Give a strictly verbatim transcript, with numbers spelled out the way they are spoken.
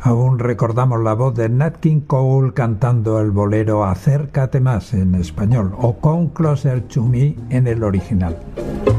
Aún recordamos la voz de Nat King Cole cantando el bolero Acércate más en español o Come Closer to Me en el original.